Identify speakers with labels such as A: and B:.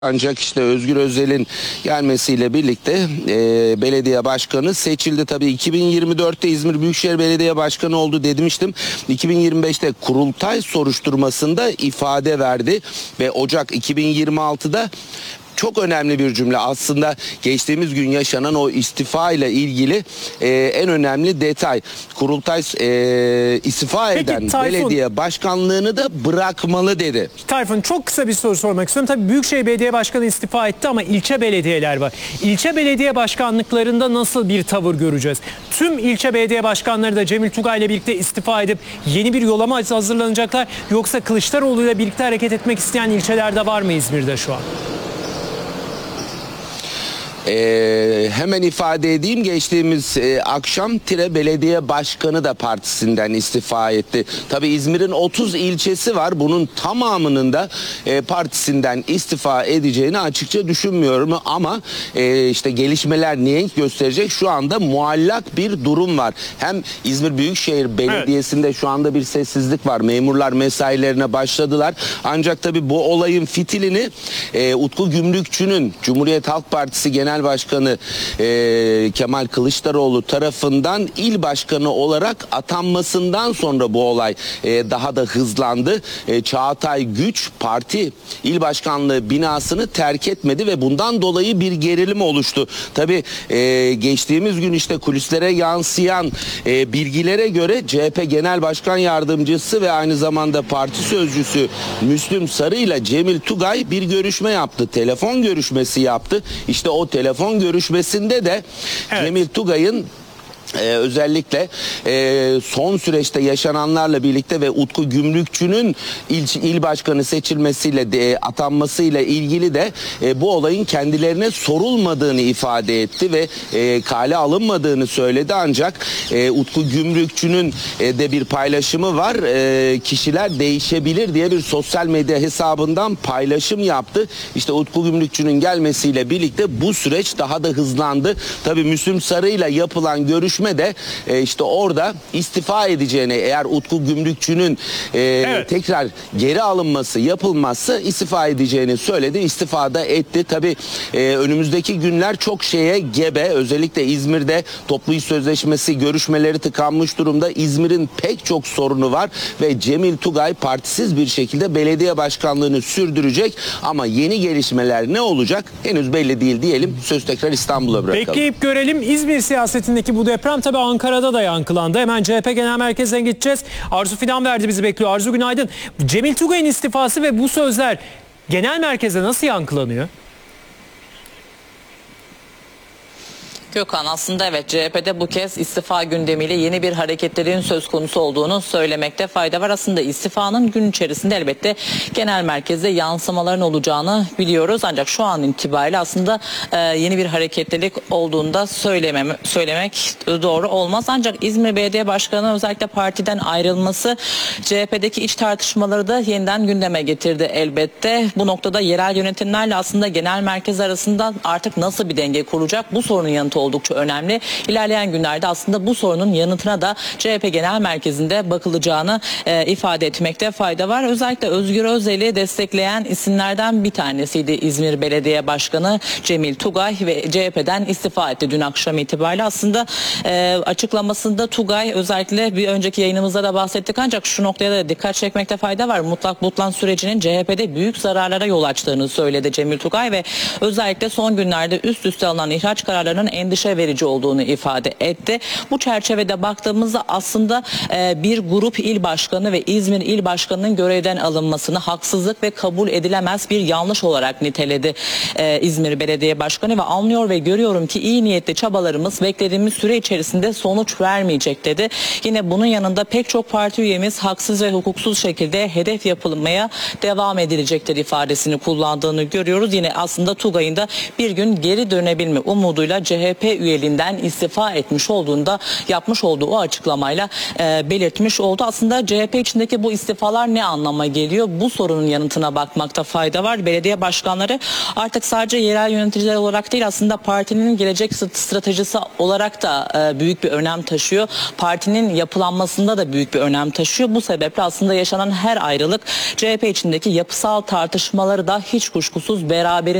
A: Ancak işte Özgür Özel'in gelmesiyle birlikte belediye başkanı seçildi. Tabii 2024'te İzmir Büyükşehir Belediye Başkanı oldu demiştim. 2025'te kurultay soruşturmasında ifade verdi ve Ocak 2026'da çok önemli bir cümle aslında, geçtiğimiz gün yaşanan o istifa ile ilgili en önemli detay. Kurultay istifa eden belediye başkanlığını da bırakmalı dedi.
B: Tayfun, çok kısa bir soru sormak istiyorum. Tabii Büyükşehir Belediye Başkanı istifa etti ama ilçe belediyeler var. İlçe belediye başkanlıklarında nasıl bir tavır göreceğiz? Tüm ilçe belediye başkanları da Cemil Tugay ile birlikte istifa edip yeni bir yola mı hazırlanacaklar? Yoksa Kılıçdaroğlu ile birlikte hareket etmek isteyen ilçelerde var mı İzmir'de şu an?
A: Hemen ifade edeyim, geçtiğimiz akşam belediye başkanı da partisinden istifa etti. Tabii İzmir'in 30 ilçesi var, bunun tamamının da partisinden istifa edeceğini açıkça düşünmüyorum ama işte gelişmeler niye gösterecek, şu anda muallak bir durum var. Hem İzmir Büyükşehir Belediyesi'nde şu anda bir sessizlik var, memurlar mesailerine başladılar, ancak tabii bu olayın fitilini Utku Gümrükçü'nün Cumhuriyet Halk Partisi Genel Başkanı Kemal Kılıçdaroğlu tarafından il başkanı olarak atanmasından sonra bu olay daha da hızlandı. Çağatay Güç parti il başkanlığı binasını terk etmedi ve bundan dolayı bir gerilim oluştu. Tabii geçtiğimiz gün işte kulislere yansıyan bilgilere göre CHP Genel Başkan Yardımcısı ve aynı zamanda parti sözcüsü Müslüm Sarı ile Cemil Tugay bir görüşme yaptı. Telefon görüşmesi yaptı. İşte o telefon görüşmesinde de Cemil Tugay'ın özellikle son süreçte yaşananlarla birlikte ve Utku Gümrükçü'nün il başkanı seçilmesiyle atanmasıyla ilgili de bu olayın kendilerine sorulmadığını ifade etti ve kale alınmadığını söyledi. Ancak Utku Gümrükçü'nün de bir paylaşımı var. Kişiler değişebilir diye bir sosyal medya hesabından paylaşım yaptı. İşte Utku Gümrükçü'nün gelmesiyle birlikte bu süreç daha da hızlandı. Tabii Müslüm Sarı'yla yapılan görüşme de işte orada istifa edeceğini, eğer Utku Gümrükçü'nün tekrar geri alınması yapılmazsa istifa edeceğini söyledi. İstifa da etti. Tabii önümüzdeki günler çok şeye gebe. Özellikle İzmir'de toplu iş sözleşmesi görüşmeleri tıkanmış durumda. İzmir'in pek çok sorunu var ve Cemil Tugay partisiz bir şekilde belediye başkanlığını sürdürecek ama yeni gelişmeler ne olacak henüz belli değil diyelim. Söz tekrar İstanbul'a bırakalım.
B: Bekleyip görelim. İzmir siyasetindeki bu deprem tabii Ankara'da da yankılandı. Hemen CHP Genel Merkezi'ne gideceğiz. Arzu Fidanverdi bizi bekliyor. Arzu, günaydın. Cemil Tugay'ın istifası ve bu sözler genel merkezde nasıl yankılanıyor?
C: Gökhan, aslında evet, CHP'de bu kez istifa gündemiyle yeni bir hareketlerin söz konusu olduğunu söylemekte fayda var. Aslında istifanın gün içerisinde elbette genel merkezde yansımaların olacağını biliyoruz. Ancak şu an itibariyle aslında yeni bir hareketlilik olduğunu da söylemek doğru olmaz. Ancak İzmir Belediye Başkanı özellikle partiden ayrılması CHP'deki iç tartışmaları da yeniden gündeme getirdi elbette. Bu noktada yerel yönetimlerle aslında genel merkez arasında artık nasıl bir denge kurulacak, bu sorunun yanıtı oldukça önemli. İlerleyen günlerde aslında bu sorunun yanıtına da CHP Genel Merkezi'nde bakılacağını ifade etmekte fayda var. Özellikle Özgür Özel'i destekleyen isimlerden bir tanesiydi İzmir Belediye Başkanı Cemil Tugay ve CHP'den istifa etti dün akşam itibariyle. Aslında açıklamasında Tugay, özellikle bir önceki yayınımızda da bahsettik, ancak şu noktaya da dikkat çekmekte fayda var. Mutlak butlan sürecinin CHP'de büyük zararlara yol açtığını söyledi Cemil Tugay ve özellikle son günlerde üst üste alınan ihraç kararlarının endişe verici olduğunu ifade etti. Bu çerçevede baktığımızda aslında bir grup il başkanı ve İzmir il başkanının görevden alınmasını haksızlık ve kabul edilemez bir yanlış olarak niteledi İzmir Belediye Başkanı ve anlıyor ve görüyorum ki iyi niyetli çabalarımız beklediğimiz süre içerisinde sonuç vermeyecek dedi. Yine bunun yanında pek çok parti üyemiz haksız ve hukuksuz şekilde hedef yapılmaya devam edilecektir ifadesini kullandığını görüyoruz. Yine aslında Tugay'ın da bir gün geri dönebilme umuduyla CHP CHP üyeliğinden istifa etmiş olduğunda yapmış olduğu o açıklamayla belirtmiş oldu. Aslında CHP içindeki bu istifalar ne anlama geliyor? Bu sorunun yanıtına bakmakta fayda var. Belediye başkanları artık sadece yerel yöneticiler olarak değil, aslında partinin gelecek stratejisi olarak da büyük bir önem taşıyor. Partinin yapılanmasında da büyük bir önem taşıyor. Bu sebeple aslında yaşanan her ayrılık CHP içindeki yapısal tartışmaları da hiç kuşkusuz beraberinde